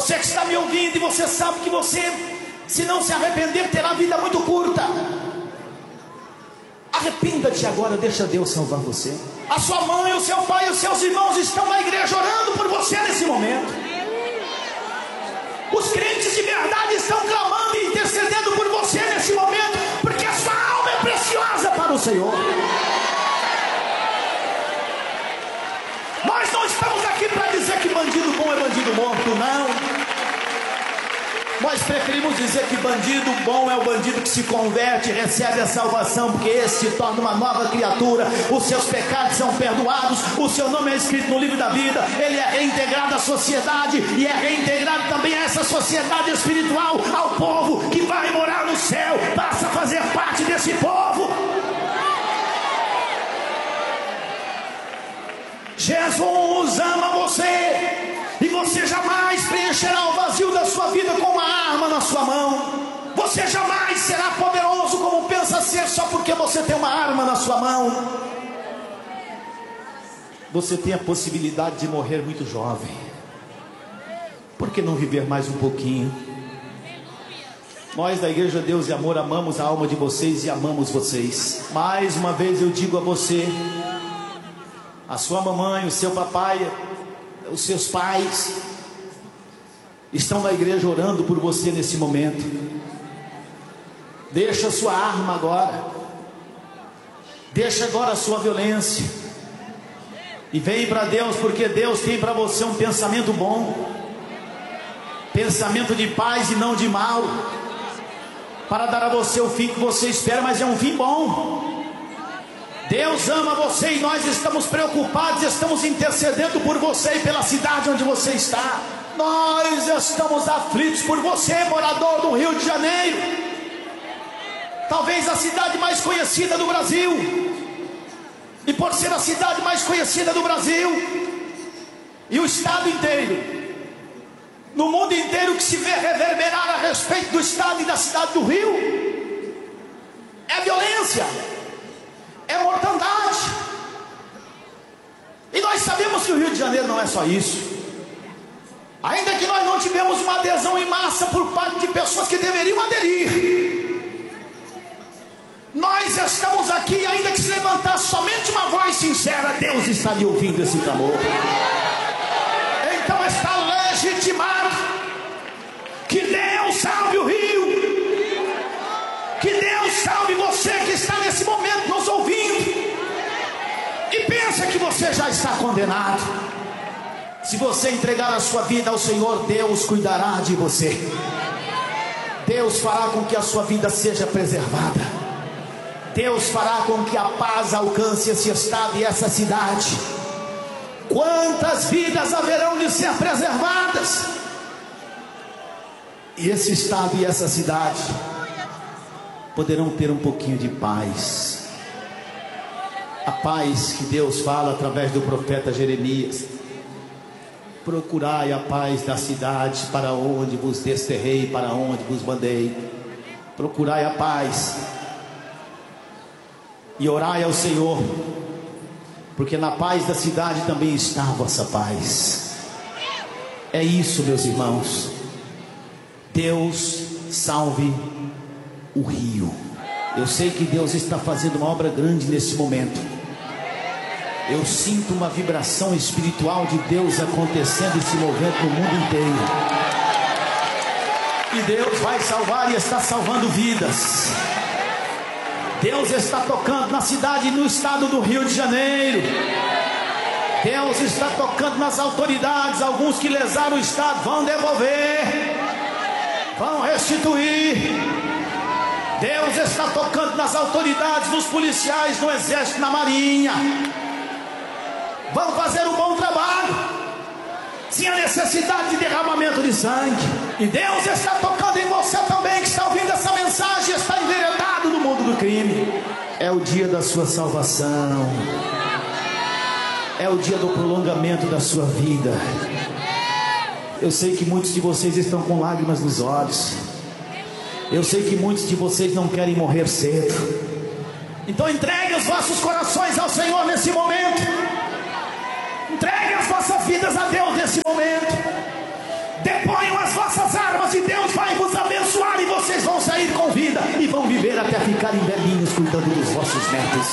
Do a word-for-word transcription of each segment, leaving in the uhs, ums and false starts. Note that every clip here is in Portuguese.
Você que está me ouvindo e você sabe que você, se não se arrepender, terá a vida muito curta. Arrependa-te agora, deixa Deus salvar você. A sua mãe, o seu pai e os seus irmãos estão na igreja orando por você nesse momento. Os crentes de verdade estão clamando e intercedendo por você nesse momento, porque a sua alma é preciosa para o Senhor. Nós não estamos aqui para dizer que bandido bom é bandido morto, não. Nós preferimos dizer que bandido bom é o bandido que se converte e recebe a salvação, porque esse se torna uma nova criatura, os seus pecados são perdoados, o seu nome é escrito no livro da vida, ele é reintegrado à sociedade e é reintegrado também a essa sociedade espiritual, ao povo que vai morar no céu, passa a fazer parte desse povo. Jesus ama você. E você jamais preencherá o vazio da sua vida com uma arma na sua mão. Você jamais será poderoso como pensa ser só porque você tem uma arma na sua mão. Você tem a possibilidade de morrer muito jovem. Por que não viver mais um pouquinho? Nós da Igreja Deus e Amor amamos a alma de vocês e amamos vocês. Mais uma vez eu digo a você, a sua mamãe, o seu papai, os seus pais estão na igreja orando por você nesse momento. Deixa a sua arma agora, deixa agora a sua violência e vem para Deus, porque Deus tem para você um pensamento bom, pensamento de paz e não de mal, para dar a você o fim que você espera, mas é um fim bom. Deus ama você e nós estamos preocupados, estamos intercedendo por você e pela cidade onde você está. Nós estamos aflitos por você, morador do Rio de Janeiro, talvez a cidade mais conhecida do Brasil. E por ser a cidade mais conhecida do Brasil e o estado inteiro, no mundo inteiro, que se vê reverberar a respeito do estado e da cidade do Rio é violência, é mortandade. E nós sabemos que o Rio de Janeiro não é só isso. Ainda que nós não tivemos uma adesão em massa por parte de pessoas que deveriam aderir, nós estamos aqui, ainda que se levantar somente uma voz sincera, Deus está lhe ouvindo esse clamor. Então está legitimado que Deus salve o Rio, que Deus salve você que está nesse momento nos ouvindo e pensa que você já está condenado. Se você entregar a sua vida ao Senhor, Deus cuidará de você. Deus fará com que a sua vida seja preservada. Deus fará com que a paz alcance esse estado e essa cidade. Quantas vidas haverão de ser preservadas? E esse estado e essa cidade poderão ter um pouquinho de paz. A paz que Deus fala através do profeta Jeremias: procurai a paz da cidade, para onde vos desterrei, para onde vos mandei. Procurai a paz e orai ao Senhor, porque na paz da cidade também está a vossa paz. É isso, meus irmãos. Deus salve o Rio. Eu sei que Deus está fazendo uma obra grande nesse momento. Eu sinto uma vibração espiritual de Deus acontecendo e se movendo no mundo inteiro. E Deus vai salvar e está salvando vidas. Deus está tocando na cidade e no estado do Rio de Janeiro. Deus está tocando nas autoridades. Alguns que lesaram o estado vão devolver, vão restituir. Deus está tocando nas autoridades, nos policiais, no exército, na marinha. Vão fazer um bom trabalho, sem a necessidade de derramamento de sangue. E Deus está tocando em você também, que está ouvindo essa mensagem, está enveredado no mundo do crime. É o dia da sua salvação, é o dia do prolongamento da sua vida. Eu sei que muitos de vocês estão com lágrimas nos olhos. Eu sei que muitos de vocês não querem morrer cedo. Então entregue os vossos corações ao Senhor nesse momento. Entregue as vossas vidas a Deus nesse momento. Deponham vão viver até ficarem velhinhos cuidando dos vossos netos.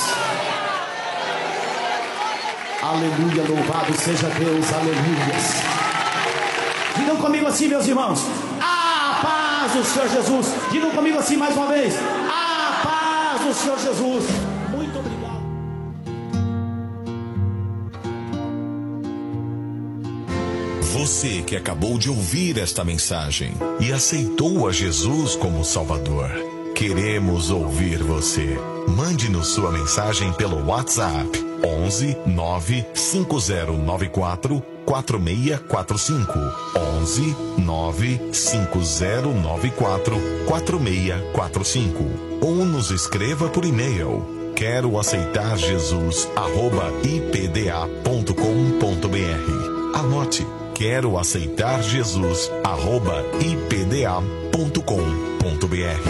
Aleluia, louvado seja Deus, aleluias. Digam comigo assim, meus irmãos: a paz do Senhor Jesus. Digam comigo assim mais uma vez: a paz do Senhor Jesus. Muito obrigado. Você que acabou de ouvir esta mensagem e aceitou a Jesus como Salvador, queremos ouvir você. Mande-nos sua mensagem pelo WhatsApp onze nove cinco zero nove quatro quatro seis quatro cinco onze nove cinco zero nove quatro quatro seis quatro cinco ou nos escreva por e-mail quero aceitar Jesus arroba i p d a ponto com ponto b r. Anote: quero aceitar Jesus arroba i p d a ponto com ponto b r.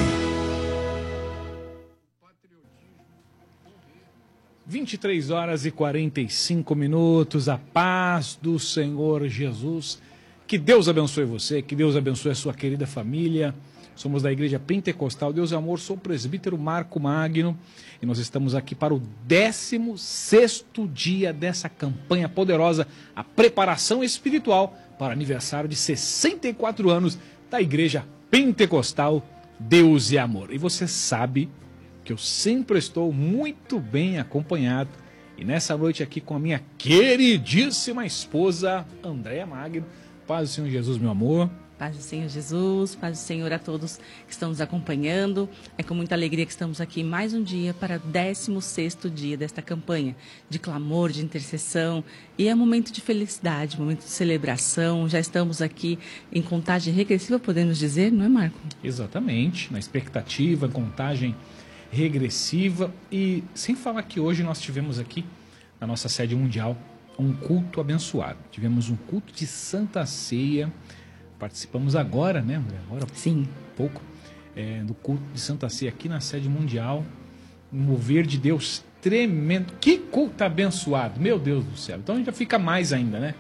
vinte e três horas e quarenta e cinco minutos, a paz do Senhor Jesus. Que Deus abençoe você, que Deus abençoe a sua querida família. Somos da Igreja Pentecostal Deus e Amor, sou o presbítero Marco Magno e nós estamos aqui para o décimo sexto dia dessa campanha poderosa, a preparação espiritual para o aniversário de sessenta e quatro anos da Igreja Pentecostal Deus e Amor. E você sabe que eu sempre estou muito bem acompanhado e nessa noite aqui com a minha queridíssima esposa Andréa Magno. Paz do Senhor Jesus, meu amor. Paz do Senhor Jesus, paz do Senhor a todos que estão nos acompanhando. É com muita alegria que estamos aqui mais um dia para o décimo sexto dia desta campanha de clamor, de intercessão. E é um momento de felicidade, um momento de celebração. Já estamos aqui em contagem regressiva, podemos dizer, não é, Marco? Exatamente, na expectativa, contagem regressiva. E sem falar que hoje nós tivemos aqui na nossa sede mundial um culto abençoado. Tivemos um culto de Santa Ceia. Participamos agora, né, André? Agora, sim, pouco, é, do culto de Santa Ceia aqui na sede mundial. Um mover de Deus tremendo. Que culto abençoado, meu Deus do céu. Então a gente já fica mais ainda, né?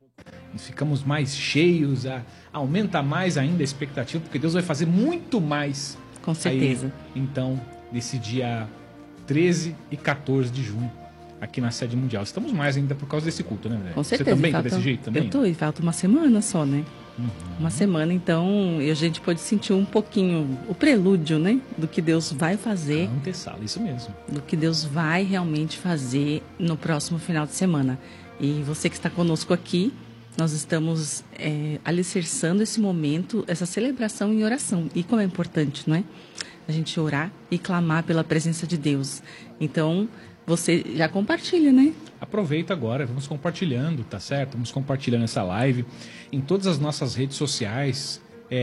Nós ficamos mais cheios, a, aumenta mais ainda a expectativa, porque Deus vai fazer muito mais. Com certeza. Aí, então, nesse dia treze e quatorze de junho, aqui na sede mundial. Estamos mais ainda por causa desse culto, né, André? Com certeza. Você também falta, tá desse jeito também? Eu tô, e falta uma semana só, né? Uhum. Uma semana, então, e a gente pode sentir um pouquinho o prelúdio, né? Do que Deus vai fazer. A antessala, isso mesmo. Do que Deus vai realmente fazer no próximo final de semana. E você que está conosco aqui, nós estamos é, alicerçando esse momento, essa celebração em oração. E como é importante, não é? A gente orar e clamar pela presença de Deus. Então, você já compartilha, né? Aproveita agora, vamos compartilhando, tá certo? Vamos compartilhando essa live em todas as nossas redes sociais,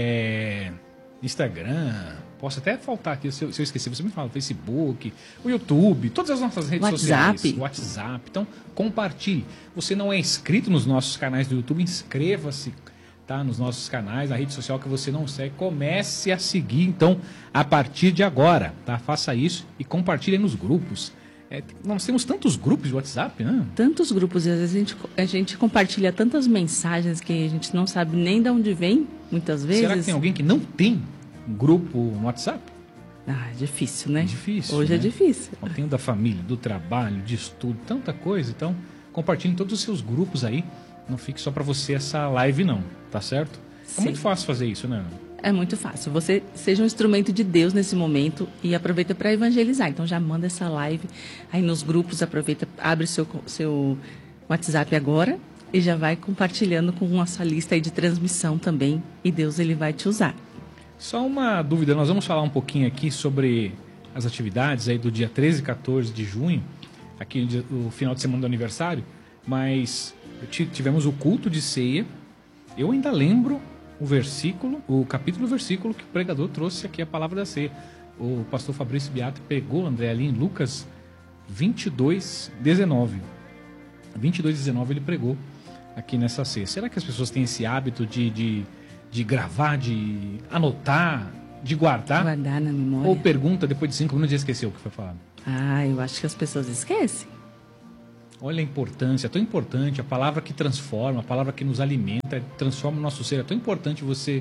é, Instagram, posso até faltar aqui, se eu, se eu esquecer, você me fala, Facebook, o YouTube, todas as nossas redes WhatsApp. sociais, WhatsApp, então compartilhe. Você não é inscrito nos nossos canais do YouTube, inscreva-se, tá? Nos nossos canais, na rede social que você não segue, comece a seguir, então, a partir de agora, tá? Faça isso e compartilhe nos grupos. É, nós temos tantos grupos de WhatsApp, né? Tantos grupos, e às vezes a gente, a gente compartilha tantas mensagens que a gente não sabe nem de onde vem, muitas vezes. Será que tem alguém que não tem um grupo no WhatsApp? Ah, é difícil, né? É difícil. Hoje né? é difícil. Eu tenho da família, do trabalho, de estudo, tanta coisa. Então, compartilhe em todos os seus grupos aí. Não fique só para você essa live, não. Tá certo? Sim. É muito fácil fazer isso, né? É muito fácil. Você seja um instrumento de Deus nesse momento e aproveita para evangelizar. Então já manda essa live aí nos grupos, aproveita, abre seu seu WhatsApp agora e já vai compartilhando com a sua lista aí de transmissão também. E Deus ele vai te usar. Só uma dúvida, nós vamos falar um pouquinho aqui sobre as atividades aí do dia treze e quatorze de junho, aqui o final de semana do aniversário, mas tivemos o culto de ceia. Eu ainda lembro o versículo, o capítulo do versículo que o pregador trouxe aqui, a palavra da ceia. O pastor Fabrício Beato pegou, André, ali em Lucas vinte e dois, dezenove. vinte e dois, dezenove ele pregou aqui nessa ceia. Será que as pessoas têm esse hábito de, de, de gravar, de anotar, de guardar? Guardar na memória. Ou pergunta, depois de cinco minutos já esqueceu o que foi falado? Ah, eu acho que as pessoas esquecem. Olha a importância, é tão importante, a palavra que transforma, a palavra que nos alimenta, transforma o nosso ser. É tão importante você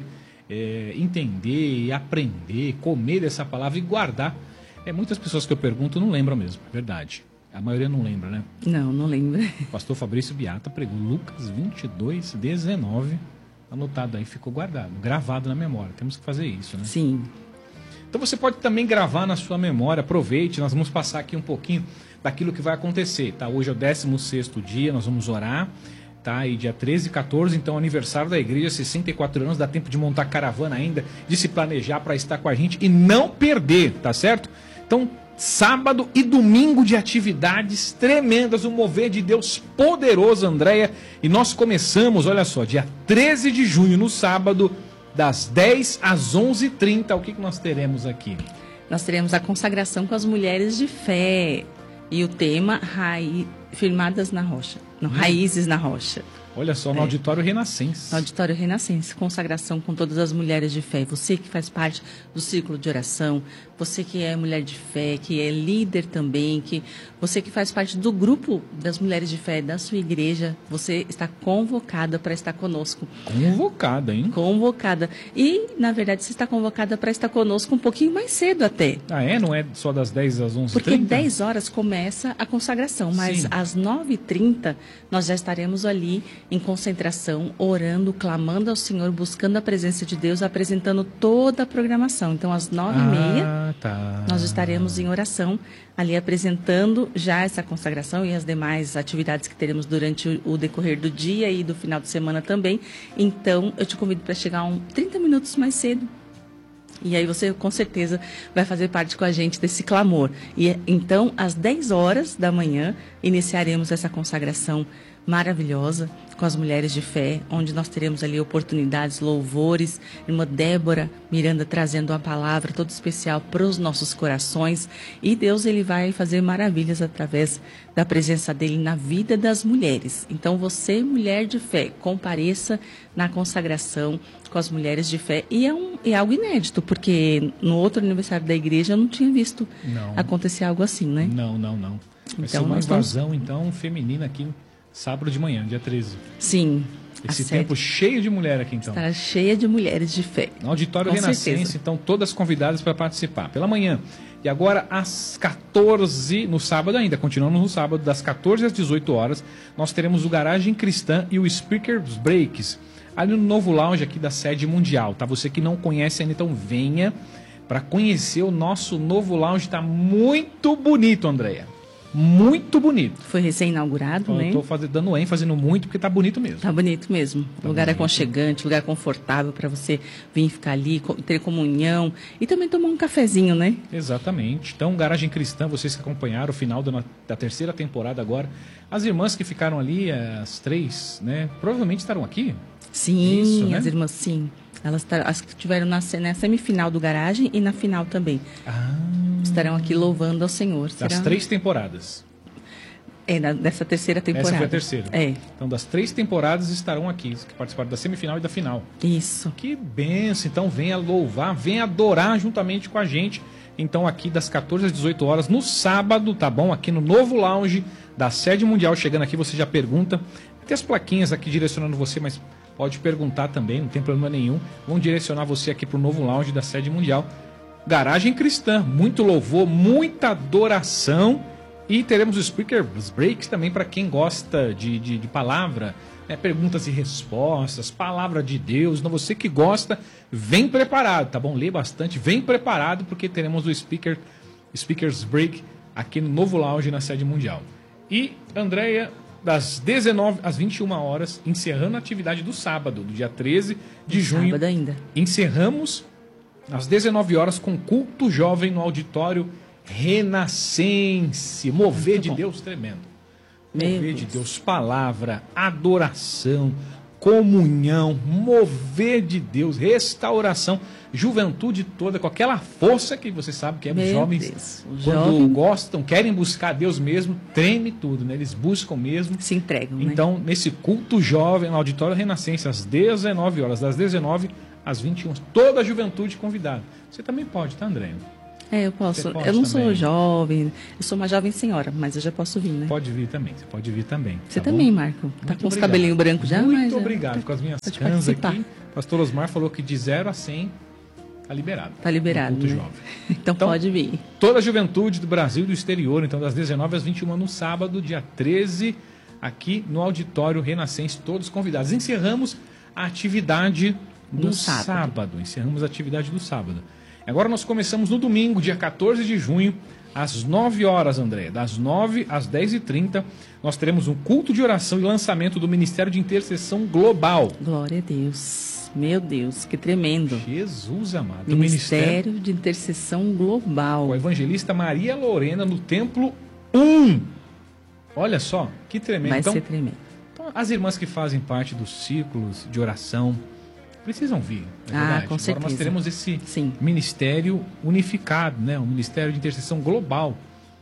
é, entender, aprender, comer dessa palavra e guardar. É, muitas pessoas que eu pergunto não lembram mesmo, é verdade. A maioria não lembra, né? Não, não lembro. O pastor Fabrício Biata pregou Lucas vinte e dois, dezenove, anotado aí, ficou guardado, gravado na memória. Temos que fazer isso, né? Sim. Então você pode também gravar na sua memória, aproveite, nós vamos passar aqui um pouquinho daquilo que vai acontecer, tá? Hoje é o décimo sexto dia, nós vamos orar, tá? E dia treze e quatorze, então aniversário da igreja, sessenta e quatro anos, dá tempo de montar caravana ainda, de se planejar para estar com a gente e não perder, tá certo? Então, sábado e domingo de atividades tremendas, um mover de Deus poderoso, Andréia. E nós começamos, olha só, dia treze de junho, no sábado, das dez às onze e trinta. O que, que nós teremos aqui? Nós teremos a consagração com as mulheres de fé. E o tema, Raiz, Firmadas na Rocha. Não, hum. Raízes na Rocha. Olha só, no é. Auditório Renascense. No Auditório Renascense, consagração com todas as mulheres de fé. Você que faz parte do círculo de oração, você que é mulher de fé, que é líder também, que você que faz parte do grupo das mulheres de fé da sua igreja, você está convocada para estar conosco. Convocada, hein? Convocada. E, na verdade, você está convocada para estar conosco um pouquinho mais cedo até. Ah, é? Não é só das dez às onze e Porque trinta? dez horas começa a consagração, mas Sim. às nove e trinta nós já estaremos ali em concentração, orando, clamando ao Senhor, buscando a presença de Deus, apresentando toda a programação. Então, às nove e meia, ah, tá. nós estaremos em oração, ali apresentando já essa consagração e as demais atividades que teremos durante o, o decorrer do dia e do final de semana também. Então, eu te convido para chegar um trinta minutos mais cedo. E aí você, com certeza, vai fazer parte com a gente desse clamor. E então, às dez horas da manhã, iniciaremos essa consagração maravilhosa com as mulheres de fé, onde nós teremos ali oportunidades, louvores, irmã Débora Miranda trazendo uma palavra toda especial para os nossos corações, e Deus ele vai fazer maravilhas através da presença dele na vida das mulheres. Então você, mulher de fé, compareça na consagração com as mulheres de fé, e é, um, é algo inédito, porque no outro aniversário da igreja eu não tinha visto não. acontecer algo assim, né? Não, não, não. Vai Então, ser uma nós invasão, vamos... então, feminina aqui sábado de manhã, dia treze. Sim. Esse tempo cheio de mulher aqui, então. Estará cheia de mulheres de fé. No Auditório Com Renascense, certeza. então, todas convidadas para participar. Pela manhã. E agora, às quatorze, no sábado ainda, continuando no sábado, das quatorze às dezoito horas, nós teremos o Garagem Cristã e o Speakers Breaks, ali no novo lounge aqui da sede mundial, tá? Você que não conhece ainda, então venha para conhecer o nosso novo lounge. Está muito bonito, Andréia. Muito bonito. Foi recém-inaugurado, Eu né? estou dando ênfase no muito porque tá bonito mesmo. Tá bonito mesmo. Tá lugar bonito. aconchegante, lugar confortável para você vir ficar ali, co- ter comunhão e também tomar um cafezinho, né? Exatamente. Então, Garagem Cristã, vocês que acompanharam o final da, da terceira temporada agora, as irmãs que ficaram ali, as três, né? Provavelmente estarão aqui. Sim, Isso, né? as irmãs, sim. Elas tar- as que estiveram na, se- na semifinal do Garagem e na final também. Ah, Estarão aqui louvando ao Senhor. das Será- três temporadas. É, da- dessa terceira temporada. Essa foi a terceira. É, Então, das três temporadas estarão aqui, que participaram da semifinal e da final. isso. Que benção. Então, venha louvar, venha adorar juntamente com a gente. Então, aqui das quatorze às dezoito horas, no sábado, tá bom? Aqui no novo lounge da sede mundial. Chegando aqui, você já pergunta. Tem as plaquinhas aqui direcionando você, mas pode perguntar também, não tem problema nenhum. Vão direcionar você aqui para o novo lounge da sede mundial. Garagem Cristã, muito louvor, muita adoração. E teremos os Speakers Breaks também para quem gosta de, de, de palavra, né? Perguntas e respostas, palavra de Deus. Então, você que gosta, vem preparado, tá bom? Lê bastante, vem preparado, porque teremos o Speaker, Speakers Break aqui no novo lounge na sede mundial. E, Andréia, das dezenove às vinte e uma horas, encerrando a atividade do sábado, do dia treze de junho. Sábado ainda. Encerramos às dezenove horas com culto jovem no Auditório Renascense. Mover Muito de bom. Deus tremendo. Meu Mover de Deus. Deus, palavra, adoração, comunhão, mover de Deus, restauração, juventude toda, com aquela força que você sabe que é os Meu jovens, Deus, o quando jovem- gostam, querem buscar Deus mesmo, treme tudo, né? Eles buscam mesmo. Se entregam, né? Então, nesse culto jovem, no Auditório Renascense, às dezenove horas, das dezenove às vinte e uma, toda a juventude convidada. Você também pode, tá, André? É, eu posso. Você pode Eu não também. sou jovem, eu sou uma jovem senhora, mas eu já posso vir, né? Pode vir também, você pode vir também. Você tá também, bom? Marco. Tá Muito com os obrigado. cabelinhos brancos já, Muito mas... obrigado, Pode, com as minhas pode cãs participar. aqui. Pastor Osmar falou que de zero a cem tá liberado. Tá liberado, No culto né? jovem. Então, Então, pode vir. Toda a juventude do Brasil e do exterior, então das dezenove às vinte e uma no sábado, dia treze, aqui no Auditório Renascense, todos convidados. Encerramos a atividade do No sábado. sábado. Encerramos a atividade do sábado. Agora nós começamos no domingo, dia quatorze de junho, às nove horas, André. Das nove às dez e trinta, nós teremos um culto de oração e lançamento do Ministério de Intercessão Global. Glória a Deus. Meu Deus, que tremendo. Jesus amado. Do Ministério Ministério de Intercessão Global. com a evangelista Maria Lorena no Templo um. Olha só, que tremendo. Vai Então, ser tremendo. então, as irmãs que fazem parte dos círculos de oração precisam vir, é Ah, verdade. com Agora nós certeza. teremos esse Sim. ministério unificado, né? Um ministério de intercessão global.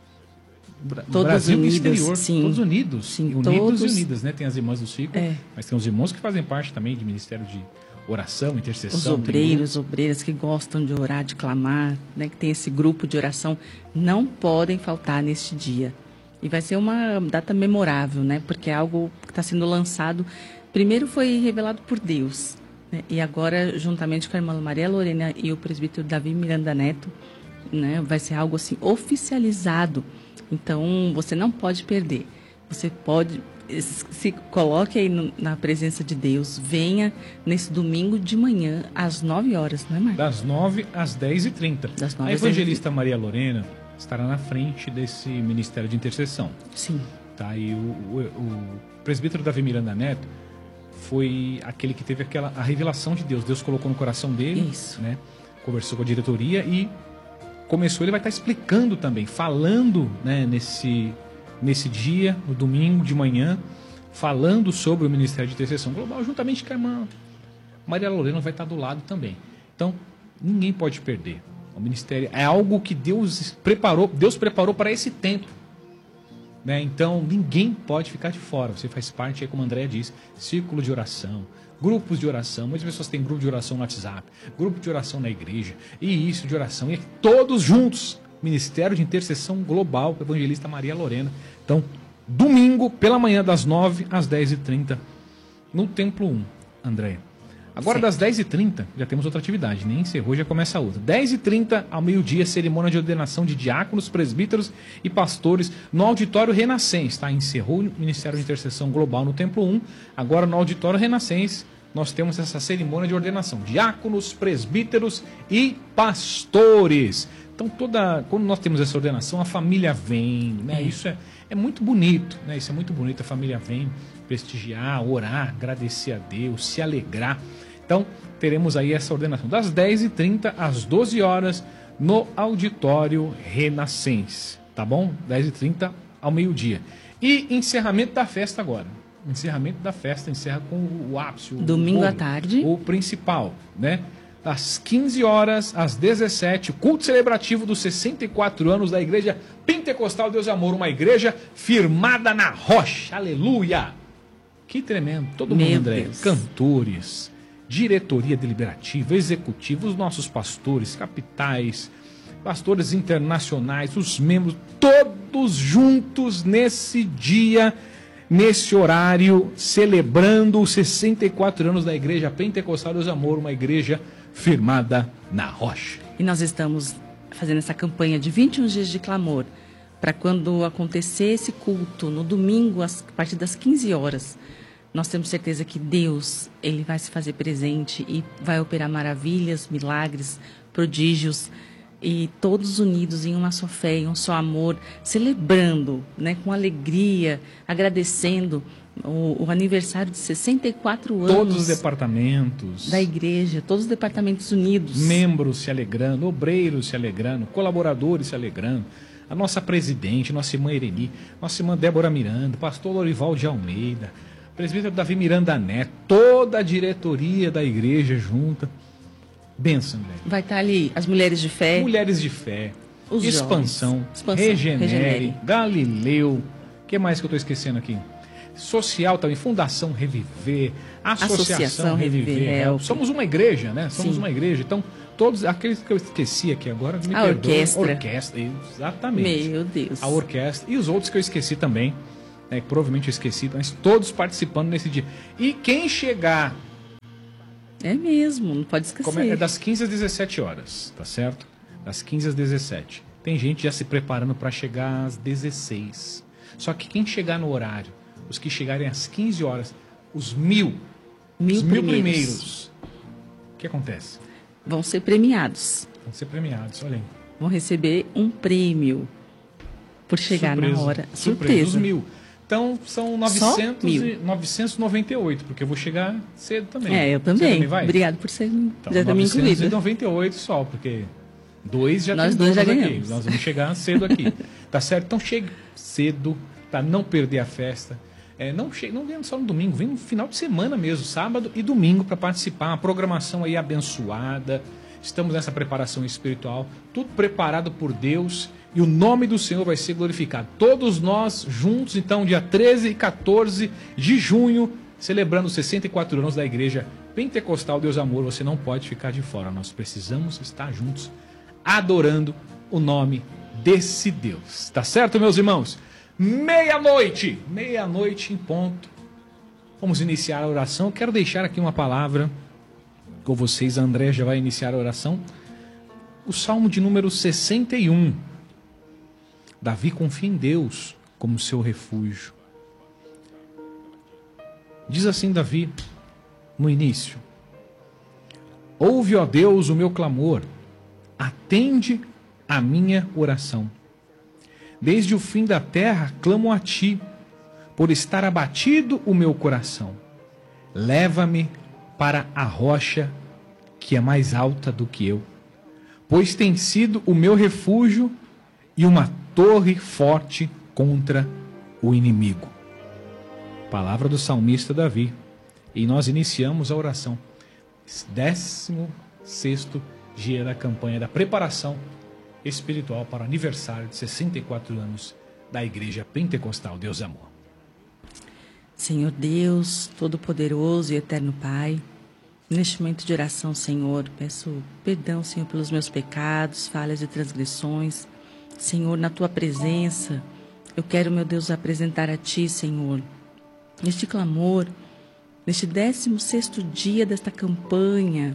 Bra- Todos Brasil unidos, e exterior, sim. todos unidos. Sim, unidos todos. e unidas, né? Tem as irmãs do círculo, É. mas tem os irmãos que fazem parte também de ministério de oração, intercessão. Os tem obreiros, obreiras que gostam de orar, de clamar, né, que tem esse grupo de oração, não podem faltar neste dia. E vai ser uma data memorável, né? Porque é algo que está sendo lançado. Primeiro foi revelado por Deus, né? E agora, juntamente com a irmã Maria Lorena e o presbítero Davi Miranda Neto, né, vai ser algo assim oficializado. Então, você não pode perder. Você pode se coloque aí no, na presença de Deus. Venha nesse domingo de manhã às nove horas, não é, Marcos? Das nove às dez e trinta. Das nove A às dez e evangelista Maria Lorena estará na frente desse ministério de intercessão. Sim. Tá? E o, o, o presbítero Davi Miranda Neto foi aquele que teve aquela a revelação de Deus. Deus colocou no coração dele, Isso. né? Conversou com a diretoria e começou. Ele vai estar explicando também, falando, né, nesse, nesse dia, no domingo de manhã, falando sobre o Ministério de Intercessão Global, juntamente com a irmã Maria Lorena vai estar do lado também. Então, ninguém pode perder. O ministério é algo que Deus preparou, Deus preparou para esse tempo. Né? Então, ninguém pode ficar de fora. Você faz parte, aí, como a Andréa disse, círculo de oração, grupos de oração. Muitas pessoas têm grupo de oração no WhatsApp, grupo de oração na igreja, e isso de oração. E todos juntos, Ministério de Intercessão Global, Evangelista Maria Lorena. Então, domingo, pela manhã, das nove às dez e trinta, no Templo um, Andréa. Agora, Certo. das dez e trinta, já temos outra atividade, nem encerrou, já começa outra. dez e trinta ao meio-dia, cerimônia de ordenação de diáconos, presbíteros e pastores no Auditório Renascense. Tá? Encerrou o Ministério de Intercessão Global no Templo um, agora no Auditório Renascense nós temos essa cerimônia de ordenação. Diáconos, presbíteros e pastores. Então, toda, quando nós temos essa ordenação, a família vem, né? É. Isso é, é muito bonito, né? Isso é muito bonito, a família vem prestigiar, orar, agradecer a Deus, se alegrar. Então, teremos aí essa ordenação das dez e trinta às doze horas no Auditório Renascense, tá bom? dez e trinta ao meio-dia. E encerramento da festa agora. Encerramento da festa, encerra com o ápice. O Domingo bolo, à tarde. O principal, né? Das quinze horas às dezessete, culto celebrativo dos sessenta e quatro anos da Igreja Pentecostal Deus e Amor, uma igreja firmada na rocha. Aleluia! Que tremendo. Todo mundo, Meu André. Deus. Cantores, diretoria deliberativa, executiva, os nossos pastores, capitais, pastores internacionais, os membros, todos juntos nesse dia, nesse horário, celebrando os sessenta e quatro anos da Igreja Pentecostal Deus e Amor, uma igreja firmada na rocha. E nós estamos fazendo essa campanha de vinte e um dias de clamor, para quando acontecer esse culto, no domingo, às- a partir das quinze horas, nós temos certeza que Deus, Ele vai se fazer presente e vai operar maravilhas, milagres, prodígios, e todos unidos em uma só fé, em um só amor, celebrando, né, com alegria, agradecendo o, o aniversário de sessenta e quatro anos Todos os departamentos, da igreja, todos os departamentos unidos. membros se alegrando, obreiros se alegrando, colaboradores se alegrando, a nossa presidente, nossa irmã Ireni, nossa irmã Débora Miranda, pastor Lorival de Almeida, presbítero Davi Miranda Neto, toda a diretoria da igreja junta. Bênção, velho. Vai estar ali as mulheres de fé. Mulheres de Fé, Os Expansão, jovens. Expansão, Regenere, Regenere. Galileu, o que mais que eu estou esquecendo aqui? social também, Fundação Reviver, Associação, Associação Reviver. Reviver Help. Help. Somos uma igreja, né? Somos Sim. uma igreja. Então, todos aqueles que eu esqueci aqui agora, me A perdoem. orquestra. Orquestra, exatamente. Meu Deus. A orquestra e os outros que eu esqueci também, né, que provavelmente eu esqueci, mas todos participando nesse dia. E quem chegar, É mesmo, não pode esquecer. como é, é das quinze às dezessete horas, tá certo? Das quinze às dezessete. Tem gente já se preparando para chegar às dezesseis. Só que quem chegar no horário, os que chegarem às quinze horas, os mil, Mil os mil primeiros. primeiros, o que acontece? Vão ser premiados. Vão ser premiados, olha aí. Vão receber um prêmio por chegar Surpresa, na hora. Surpresa, Surpresa. os mil. Então são Só novecentos e, mil. novecentos e noventa e oito, porque eu vou chegar cedo também. É, eu Você também. também vai? Obrigado por ser, Então, já ter me incluído. novecentos e noventa e oito só, porque dois já Nós tem dois já bônus aqui. ganhamos. Nós vamos chegar cedo aqui. Tá certo? Então chegue cedo, para não perder a festa. É, não, chegue, não venha só no domingo, vem no final de semana mesmo, sábado e domingo, para participar. Uma programação aí abençoada. Estamos nessa preparação espiritual, tudo preparado por Deus, e o nome do Senhor vai ser glorificado. Todos nós juntos, então, dia treze e quatorze de junho, celebrando os sessenta e quatro anos da Igreja Pentecostal Deus Amor. Você não pode ficar de fora, nós precisamos estar juntos, adorando o nome desse Deus. Tá certo, meus irmãos? Meia-noite, meia-noite em ponto. Vamos iniciar a oração. Eu quero deixar aqui uma palavra com vocês. A André já vai iniciar a oração. O Salmo de número sessenta e um. Davi confia em Deus como seu refúgio. Diz assim Davi no início: ouve, ó Deus, o meu clamor, atende a minha oração. Desde o fim da terra clamo a ti, por estar abatido o meu coração. Leva-me para a rocha que é mais alta do que eu, pois tem sido o meu refúgio e uma torre forte contra o inimigo. Palavra do salmista Davi. E nós iniciamos a oração. décimo sexto dia da campanha da preparação espiritual para o aniversário de sessenta e quatro anos da Igreja Pentecostal Deus Amor. Senhor Deus, Todo-Poderoso e Eterno Pai, neste momento de oração, Senhor, peço perdão, Senhor, pelos meus pecados, falhas e transgressões. Senhor, na Tua presença, eu quero, meu Deus, apresentar a Ti, Senhor, neste clamor, neste décimo sexto dia desta campanha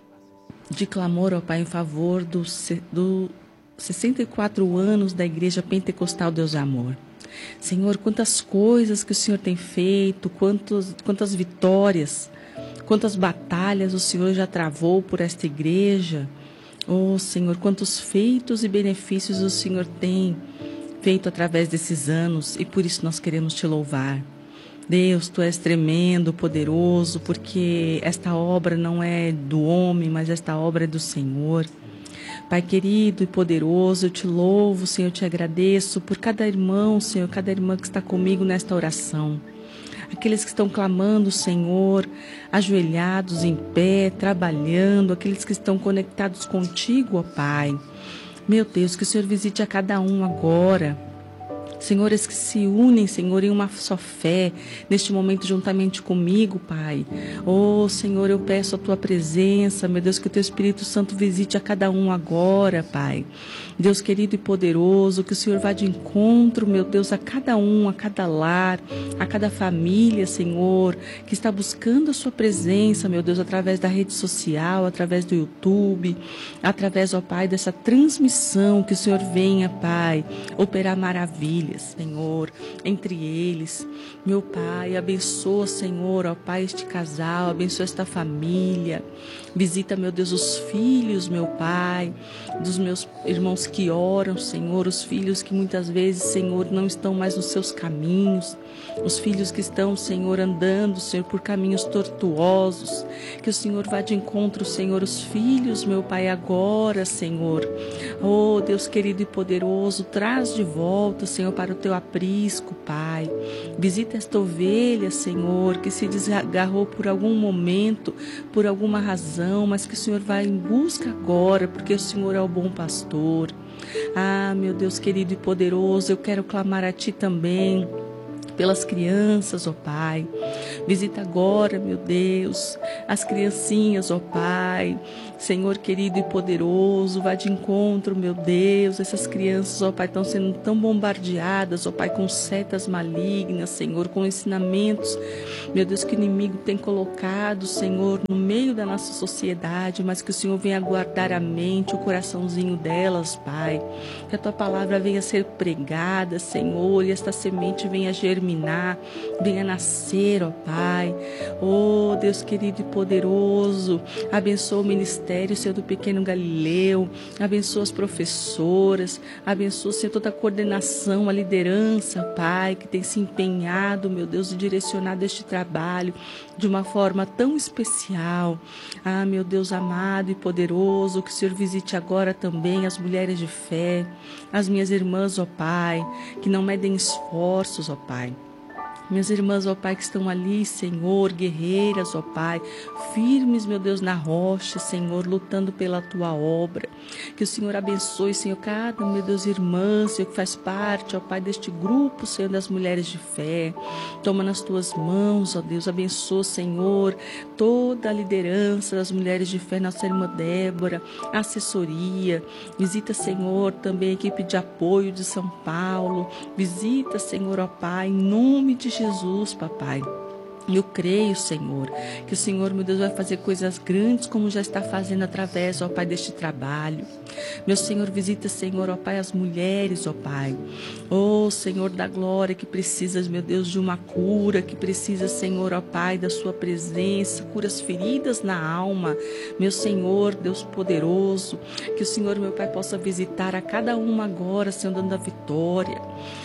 de clamor, ó Pai, em favor do, do sessenta e quatro anos da Igreja Pentecostal Deus Amor. Senhor, quantas coisas que o Senhor tem feito, quantos, quantas vitórias, quantas batalhas o Senhor já travou por esta igreja. Oh, Senhor, quantos feitos e benefícios o Senhor tem feito através desses anos, e por isso nós queremos te louvar. Deus, Tu és tremendo, poderoso, porque esta obra não é do homem, mas esta obra é do Senhor. Pai querido e poderoso, eu te louvo, Senhor, eu te agradeço por cada irmão, Senhor, cada irmã que está comigo nesta oração. Aqueles que estão clamando, Senhor, ajoelhados em pé, trabalhando, aqueles que estão conectados contigo, ó Pai. Meu Deus, que o Senhor visite a cada um agora. Senhores que se unem, Senhor, em uma só fé, neste momento juntamente comigo, Pai. Oh, Senhor, eu peço a Tua presença, meu Deus, que o Teu Espírito Santo visite a cada um agora, Pai. Deus querido e poderoso, que o Senhor vá de encontro, meu Deus, a cada um, a cada lar, a cada família, Senhor, que está buscando a Sua presença, meu Deus, através da rede social, através do YouTube, através, ó Pai, dessa transmissão, que o Senhor venha, Pai, operar maravilhas, Senhor, entre eles. Meu Pai, abençoa, Senhor, ó Pai, este casal, abençoa esta família. Visita, meu Deus, os filhos, meu Pai, dos meus irmãos que oram, Senhor, os filhos que muitas vezes, Senhor, não estão mais nos seus caminhos, os filhos que estão, Senhor, andando, Senhor, por caminhos tortuosos. Que o Senhor vá de encontro, Senhor, os filhos, meu Pai, agora, Senhor. Oh, Deus querido e poderoso, traz de volta, Senhor, para o Teu aprisco, Pai. Visita esta ovelha, Senhor, que se desgarrou por algum momento, por alguma razão, mas que o Senhor vá em busca agora, porque o Senhor é o bom pastor. Ah, meu Deus querido e poderoso, eu quero clamar a Ti também pelas crianças, ó Pai. Visita agora, meu Deus, as criancinhas, ó Pai. Senhor querido e poderoso, vá de encontro, meu Deus. Essas crianças, ó Pai, estão sendo tão bombardeadas, ó Pai, com setas malignas, Senhor, com ensinamentos, meu Deus, que o inimigo tem colocado, Senhor, no meio da nossa sociedade, mas que o Senhor venha guardar a mente, o coraçãozinho delas, Pai. Que a Tua palavra venha ser pregada, Senhor, e esta semente venha germinar, venha nascer, ó Pai. Oh, Deus querido e poderoso, abençoa o ministério, Senhor, do pequeno Galileu, abençoa as professoras, abençoa, Senhor, toda a coordenação, a liderança, Pai, que tem se empenhado, meu Deus, e direcionado este trabalho de uma forma tão especial. Ah, meu Deus amado e poderoso, que o Senhor visite agora também as mulheres de fé, as minhas irmãs, ó Pai, que não medem esforços, ó Pai. Minhas irmãs, ó Pai, que estão ali, Senhor, guerreiras, ó Pai, firmes, meu Deus, na rocha, Senhor, lutando pela Tua obra. Que o Senhor abençoe, Senhor, cada, meu Deus, irmã, Senhor, que faz parte, ó Pai, deste grupo, Senhor, das mulheres de fé. Toma nas Tuas mãos, ó Deus, abençoa, Senhor, toda a liderança das mulheres de fé, nossa irmã Débora, a assessoria. Visita, Senhor, também a equipe de apoio de São Paulo. Visita, Senhor, ó Pai, em nome de Jesus, papai. Eu creio, Senhor, que o Senhor, meu Deus, vai fazer coisas grandes como já está fazendo através, ó Pai, deste trabalho. Meu Senhor, visita, Senhor, ó Pai, as mulheres, ó Pai. Ó Senhor da glória, que precisas, meu Deus, de uma cura, que precisa, Senhor, ó Pai, da sua presença, curas feridas na alma. Meu Senhor, Deus poderoso, que o Senhor, meu Pai, possa visitar a cada uma agora, Senhor, dando a vitória.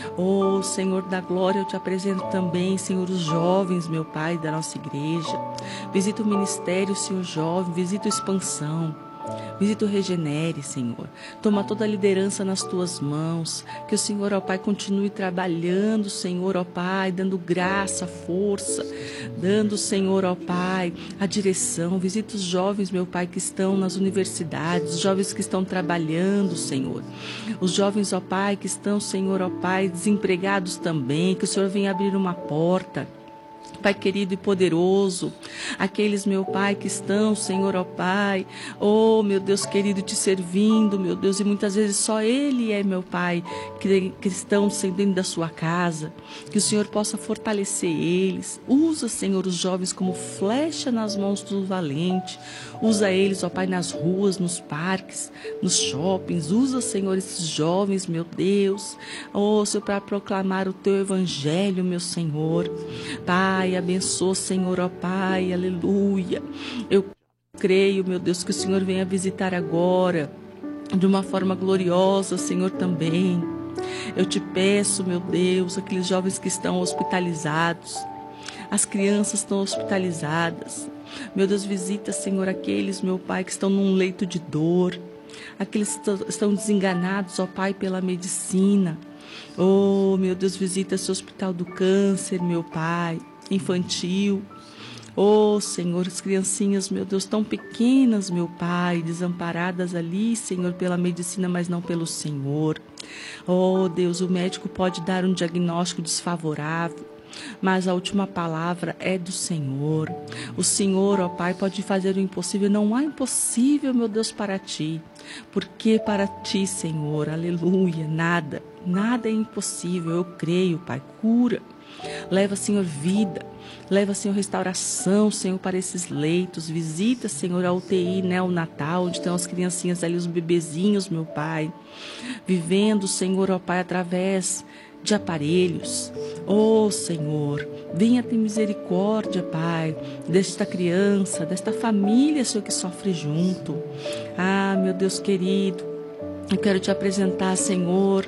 Ó Senhor da glória, eu te apresento também, Senhor, os jovens, meu Pai, da nossa igreja. Visita o ministério, Senhor jovem, visita a expansão. Visita o Regenere, Senhor. Toma toda a liderança nas Tuas mãos. Que o Senhor, ó Pai, continue trabalhando, Senhor, ó Pai, dando graça, força, dando, Senhor, ó Pai, a direção. Visita os jovens, meu Pai, que estão nas universidades, os jovens que estão trabalhando, Senhor. Os jovens, ó Pai, que estão, Senhor, ó Pai, desempregados também. Que o Senhor venha abrir uma porta. Pai querido e poderoso, aqueles, meu Pai, que estão, Senhor, ó Pai, oh, meu Deus querido, te servindo, meu Deus, e muitas vezes só Ele é, meu Pai, que, que estão dentro da sua casa, que o Senhor possa fortalecer eles. Usa, Senhor, os jovens como flecha nas mãos do valente. Usa eles, ó Pai, nas ruas, nos parques, nos shoppings. Usa, Senhor, esses jovens, meu Deus, oh, Senhor, para proclamar o Teu evangelho, meu Senhor. Pai, abençoa, Senhor, ó Pai, aleluia. Eu creio, meu Deus, que o Senhor venha visitar agora, de uma forma gloriosa, Senhor, também. Eu te peço, meu Deus, aqueles jovens que estão hospitalizados, as crianças estão hospitalizadas. Meu Deus, visita, Senhor, aqueles, meu Pai, que estão num leito de dor, aqueles que estão desenganados, ó Pai, pela medicina. Oh, meu Deus, visita esse hospital do câncer, meu Pai, infantil. Oh, Senhor, as criancinhas, meu Deus, tão pequenas, meu Pai, desamparadas ali, Senhor, pela medicina, mas não pelo Senhor. Oh, Deus, o médico pode dar um diagnóstico desfavorável, mas a última palavra é do Senhor. O Senhor, ó Pai, pode fazer o impossível. Não há impossível, meu Deus, para Ti. Porque para Ti, Senhor, aleluia, nada, nada é impossível. Eu creio, Pai, cura. Leva, Senhor, vida. Leva, Senhor, restauração, Senhor, para esses leitos. Visita, Senhor, a U T I neonatal, onde estão as criancinhas ali, os bebezinhos, meu Pai. Vivendo, Senhor, ó Pai, através de aparelhos. Oh, Senhor, venha ter misericórdia, Pai, desta criança, desta família, Senhor, que sofre junto. Ah, meu Deus querido, eu quero te apresentar, Senhor,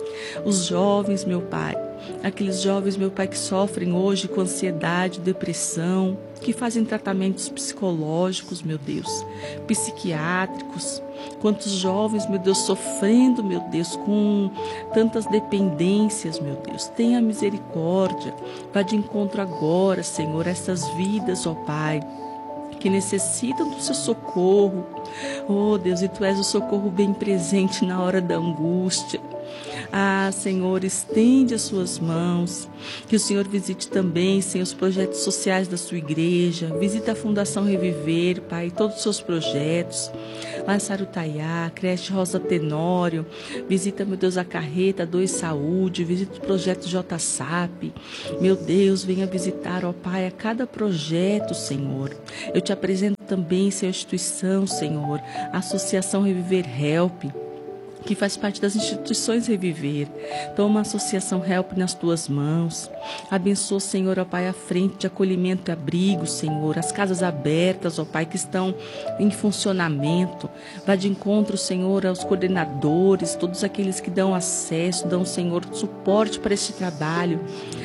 os jovens, meu Pai, aqueles jovens, meu Pai, que sofrem hoje com ansiedade, depressão, que fazem tratamentos psicológicos, meu Deus, psiquiátricos. Quantos jovens, meu Deus, sofrendo, meu Deus, com tantas dependências, meu Deus. Tenha misericórdia. Vá de encontro agora, Senhor, a essas vidas, ó Pai, que necessitam do seu socorro. Oh, Deus, e Tu és o socorro bem presente na hora da angústia. Ah, Senhor, estende as suas mãos. Que o Senhor visite também, Senhor, os projetos sociais da sua igreja. Visita a Fundação Reviver, Pai, todos os seus projetos. Lá em Sarutaiá, Creche Rosa Tenório. Visita, meu Deus, a Carreta dois Saúde. Visita o projeto J S A P. Meu Deus, venha visitar, ó Pai, a cada projeto, Senhor. Eu te apresento também, Senhor, a instituição, Senhor, a Associação Reviver Help, que faz parte das instituições Reviver. Toma a Associação Help nas tuas mãos. Abençoa, Senhor, ó Pai, a frente de acolhimento e abrigo, Senhor, as casas abertas, ó Pai, que estão em funcionamento. Vá de encontro, Senhor, aos coordenadores, todos aqueles que dão acesso, dão, Senhor, suporte para este trabalho.